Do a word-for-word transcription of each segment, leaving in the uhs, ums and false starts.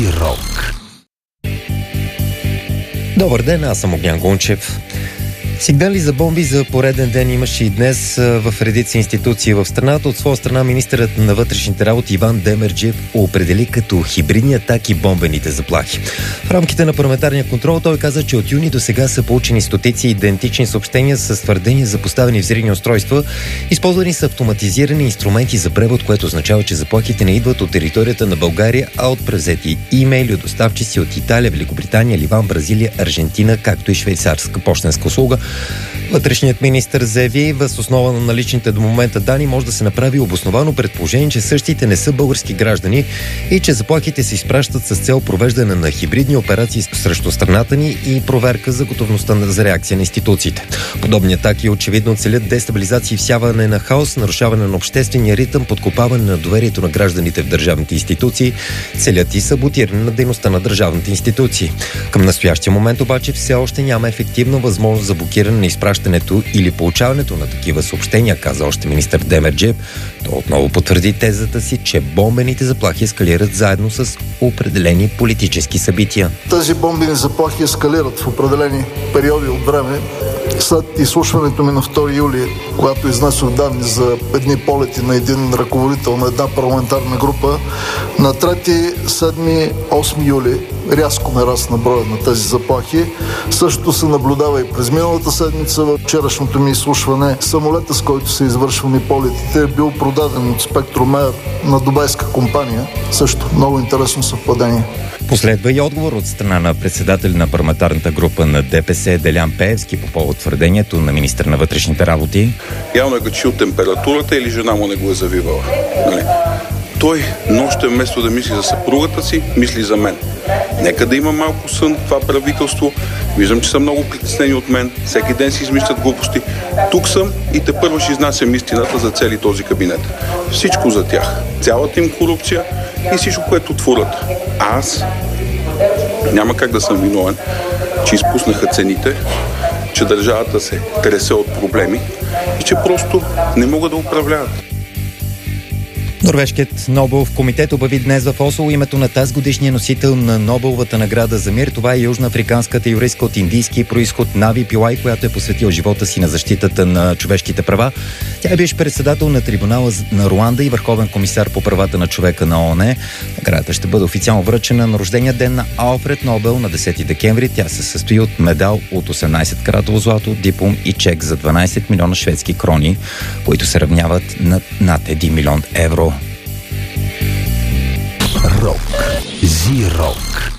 Зирок. Добър ден, аз съм Огнян Гунчев. Сигнали за бомби за пореден ден имаше и днес в редица институции в страната. От своя страна министърът на вътрешните работи Иван Демерджиев определи като хибридни атаки бомбените заплахи. В рамките на парламентарния контрол той каза, че от юни до сега са получени стотици идентични съобщения с твърдения за поставени взривни устройства. Използвани са автоматизирани инструменти за превод, което означава, че заплахите не идват от територията на България, а от превзети имейли от доставчици от Италия, Великобритания, Ливан, Бразилия, Аржентина, както и швейцарска пощенска услуга. Вътрешният министър заяви, въз основа на наличните до момента данни може да се направи обосновано предположение, че същите не са български граждани и че заплахите се изпращат с цел провеждане на хибридни операции срещу страната ни и проверка за готовността за реакция на институциите. Подобни атаки очевидно целят дестабилизация и всяване на хаос, нарушаване на обществения ритъм, подкопаване на доверието на гражданите в държавните институции, целят и саботиране на дейността на държавните институции. Към настоящия момент обаче все още няма ефективна възможност за блокиране на изпращането или получаването на такива съобщения, каза още министър Демерджиев. Той отново потвърди тезата си, че бомбените заплахи ескалират заедно с определени политически събития. Тези бомбени заплахи ескалират в определени периоди от време. След изслушването ми на втори юли, когато изнесох данни за едни полети на един ръководител на една парламентарна група, на трети, седми, осми юли рязко нарасна броя на тези заплахи. Същото се наблюдава и през миналата седмица. В вчерашното ми изслушване самолета, с който са извършвани полетите, е бил продаден от Спектрумер на дубайска компания. Също много интересно съвпадение. Последва и отговор от страна на председател на парламентарната група на ДПС Делян Пеевски по повод твърдението на министър на вътрешните работи. Явно е качил температурата или жена му не го е завивала. Нали? Той нощем вместо да мисли за съпругата си, мисли за мен. Нека да има малко сън това правителство. Виждам, че са много притеснени от мен. Всеки ден си измислят глупости. Тук съм и тепърва ще изнасям истината за цели този кабинет. Всичко за тях. Цялата им корупция и всичко, което творят. А аз няма как да съм виновен, че изпуснаха цените, че държавата се тресе от проблеми и че просто не могат да управляват. Норвежкият Нобелов комитет обяви днес в Осло името на тази годишния носител на Нобеловата награда за мир. Това е южноафриканската юристка от индийски произход Нави Пилай, която е посветила живота си на защитата на човешките права. Тя е бивш председател на трибунала на Руанда и върховен комисар по правата на човека на ООН. Наградата ще бъде официално връчена на рождения ден на Алфред Нобел на десети декември. Тя се състои от медал от осемнайсет каратово злато, диплом и чек за дванайсет милиона шведски крони, които се равняват на над един милион евро. Рок. Зирок.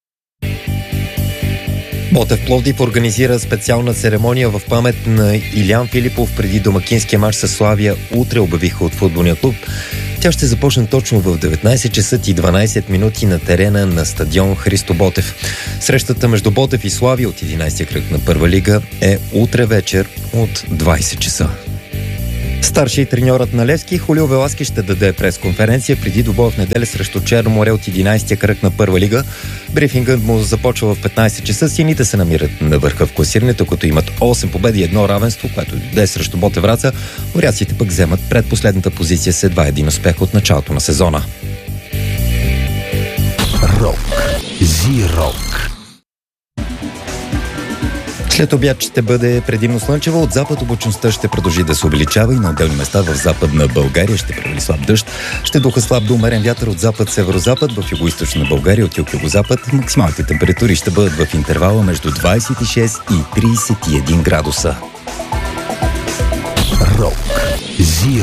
Ботев Пловдив организира специална церемония в памет на Илиян Филипов преди домакинския мач със Славия. Утре обявиха от футболния клуб. Тя ще започне точно в деветнайсет часа и дванайсет минути на терена на стадион Христо Ботев. Срещата между Ботев и Славия от единайсети кръг на Първа лига е утре вечер от двайсет часа. Старши треньорът на Левски Хулио Веласки ще даде пресконференция преди двубоя в неделя срещу Черно море от единайсети кръг на Първа лига. Брифингът му започва в петнайсет часа. Сините се намират на върха в класирането, като имат осем победи и едно равенство, което дойде срещу Ботев Враца. Оряците пък вземат предпоследната позиция с едва един успех от началото на сезона. Рок. Зирок. След обяд ще бъде предимно слънчево. От запад облачността ще продължи да се увеличава и на отделни места в западна България ще превали слаб дъжд. Ще духа слаб до умерен вятър от запад-северозапад, в югоизточна България от юг-югозапад. Максималните температури ще бъдат в интервала между двайсет и шест и трийсет и един градуса. Рок. Зирок.